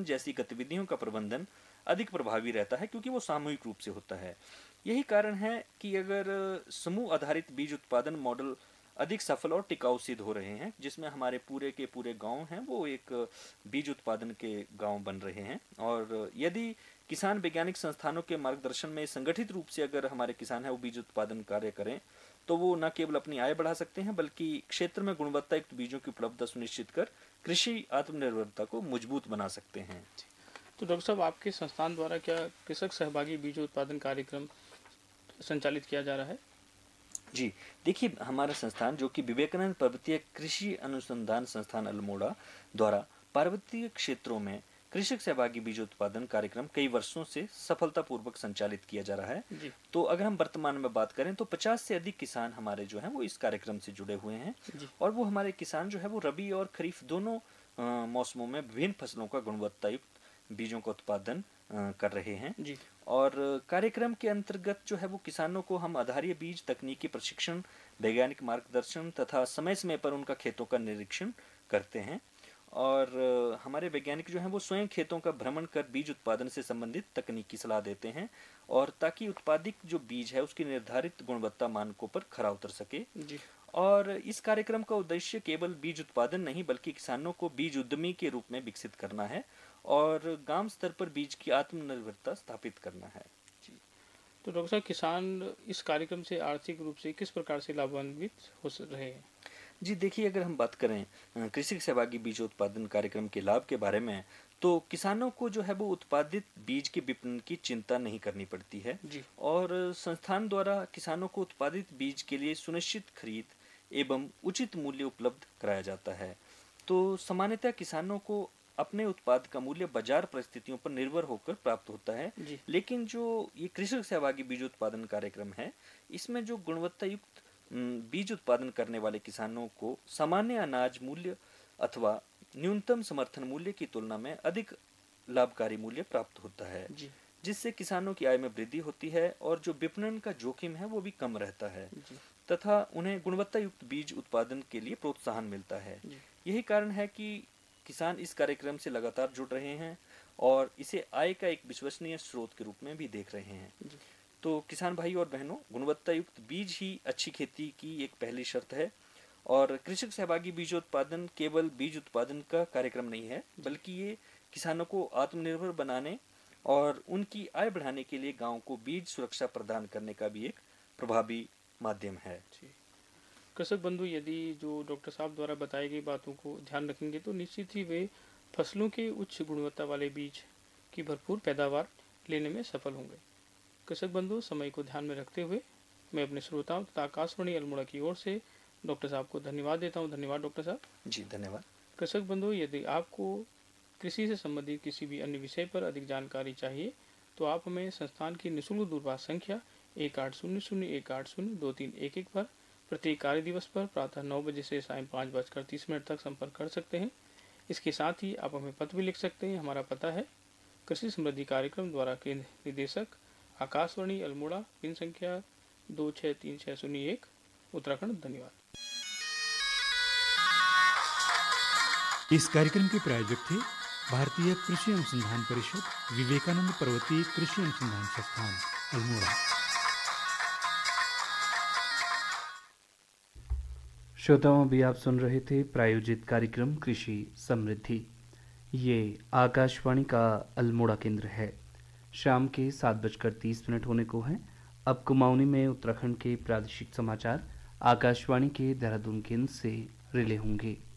जैसी गतिविधियों का प्रबंधन अधिक प्रभावी रहता है, क्योंकि वो सामूहिक रूप से होता है। यही कारण है कि अगर समूह आधारित बीज उत्पादन मॉडल अधिक सफल और टिकाऊ सिद्ध हो रहे हैं, जिसमें हमारे पूरे के पूरे गांव हैं वो एक बीज उत्पादन के गांव बन रहे हैं। और यदि किसान वैज्ञानिक संस्थानों के मार्गदर्शन में संगठित रूप से अगर हमारे किसान हैं वो बीज उत्पादन कार्य करें, तो वो न केवल अपनी आय बढ़ा सकते हैं, बल्कि क्षेत्र में गुणवत्ता युक्त बीजों की उपलब्धता सुनिश्चित कर कृषि आत्मनिर्भरता को मजबूत बना सकते हैं। तो डॉक्टर साहब, आपके संस्थान द्वारा क्या कृषक सहभागी बीज उत्पादन कार्यक्रम संचालित किया जा रहा है? जी, देखिए, हमारा संस्थान जो कि विवेकानंद पर्वतीय कृषि अनुसंधान संस्थान अल्मोड़ा द्वारा पर्वतीय क्षेत्रों में कृषक सहभागी बीज उत्पादन कार्यक्रम कई वर्षों से सफलतापूर्वक संचालित किया जा रहा है। जी। तो अगर हम वर्तमान में बात करें तो 50 से अधिक किसान हमारे जो हैं वो इस कार्यक्रम से जुड़े हुए हैं। जी। और वो हमारे किसान जो है वो रबी और खरीफ दोनों मौसमों में विभिन्न फसलों का गुणवत्ता युक्त बीजों का उत्पादन कर रहे हैं। जी। और कार्यक्रम के अंतर्गत जो है वो किसानों को हम आधारीय बीज तकनीकी प्रशिक्षण, वैज्ञानिक मार्गदर्शन तथा समय समय पर उनका खेतों का निरीक्षण करते हैं। और हमारे वैज्ञानिक जो हैं वो स्वयं खेतों का भ्रमण कर बीज उत्पादन से संबंधित तकनीकी सलाह देते हैं, और ताकि उत्पादित जो बीज है उसकी निर्धारित गुणवत्ता मानकों पर खरा उतर सके। जी। और इस कार्यक्रम का उद्देश्य केवल बीज उत्पादन नहीं, बल्कि किसानों को बीज उद्यमी के रूप में विकसित करना है और गांव स्तर पर बीज की आत्मनिर्भरता स्थापित करना है। जी। तो डॉक्टर साहब, किसान इस कार्यक्रम से आर्थिक रूप से किस प्रकार से लाभान्वित हो रहे हैं? जी, देखिए, अगर हम बात करें कृषि सहभागी बीज उत्पादन कार्यक्रम के लाभ के बारे में, तो किसानों को जो है वो उत्पादित बीज के विपणन की चिंता नहीं करनी पड़ती है। जी। और संस्थान द्वारा किसानों को उत्पादित बीज के लिए सुनिश्चित खरीद एवं उचित मूल्य उपलब्ध कराया जाता है। तो सामान्यतः किसानों को अपने उत्पाद का मूल्य बाजार परिस्थितियों पर निर्भर होकर प्राप्त होता है। जी। लेकिन जो ये कृषक सहभागी बीज उत्पादन कार्यक्रम है, इसमें जो गुणवत्ता युक्त बीज उत्पादन करने वाले किसानों को सामान्य अनाज मूल्य अथवा न्यूनतम समर्थन मूल्य की तुलना में अधिक लाभकारी मूल्य प्राप्त होता है, जी। जिससे किसानों की आय में वृद्धि होती है और जो विपणन का जोखिम है वो भी कम रहता है, जी। तथा उन्हें गुणवत्ता युक्त बीज उत्पादन के लिए प्रोत्साहन मिलता है। जी। यही कारण है कि किसान इस कार्यक्रम से लगातार जुड़ रहे हैं और इसे आय का एक विश्वसनीय स्रोत के रूप में भी देख रहे हैं। जी। तो किसान भाई और बहनों, गुणवत्ता युक्त बीज ही अच्छी खेती की एक पहली शर्त है। और कृषक सहभागी बीजोत्पादन केवल बीज उत्पादन का कार्यक्रम नहीं है, बल्कि ये किसानों को आत्मनिर्भर बनाने और उनकी आय बढ़ाने के लिए गांव को बीज सुरक्षा प्रदान करने का भी एक प्रभावी माध्यम है। जी। कृषक बंधु यदि जो डॉक्टर साहब द्वारा बताई गई बातों को ध्यान रखेंगे तो निश्चित ही वे फसलों के उच्च गुणवत्ता वाले बीज की भरपूर पैदावार लेने में सफल होंगे। कृषक बंधु, समय को ध्यान में रखते हुए मैं अपने श्रोताओं तथा आकाशवाणी अल्मोड़ा की ओर से डॉक्टर साहब को धन्यवाद देता हूँ। धन्यवाद डॉक्टर साहब। जी, धन्यवाद। कृषक बंधु, यदि आपको कृषि से संबंधित किसी भी अन्य विषय पर अधिक जानकारी चाहिए तो आप हमें संस्थान की निःशुल्क दूरभाष संख्या 1800-180-2311 पर प्रत्येक कार्य दिवस पर प्रातः 9 बजे से सायं 5:30 तक संपर्क कर सकते हैं। इसके साथ ही आप हमें पत्र भी लिख सकते हैं। हमारा पता है कृषि समृद्धि कार्यक्रम द्वारा केंद्र निदेशक, आकाशवाणी अल्मोड़ा, पिन संख्या 263601, उत्तराखंड। धन्यवाद। इस कार्यक्रम के प्रायोजक थे भारतीय कृषि अनुसंधान परिषद, विवेकानंद पर्वतीय कृषि अनुसंधान संस्थान अल्मोड़ा। श्रोताओं, अभी आप सुन रहे थे प्रायोजित कार्यक्रम कृषि समृद्धि। ये आकाशवाणी का अल्मोड़ा केंद्र है। शाम के 7:30 होने को हैं। अब कुमाऊनी में उत्तराखंड के प्रादेशिक समाचार आकाशवाणी के देहरादून केंद्र से रिले होंगे।